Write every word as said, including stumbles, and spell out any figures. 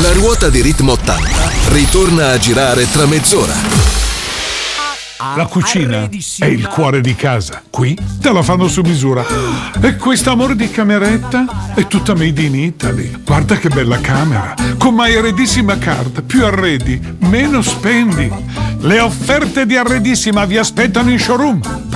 La ruota di Ritmo ottanta ritorna a girare tra mezz'ora. La cucina è il cuore di casa. Qui te la fanno su misura. E quest'amore di cameretta è tutta made in Italy. Guarda che bella camera. Con My Arredissima Card. Più arredi, meno spendi. Le offerte di Arredissima vi aspettano in showroom.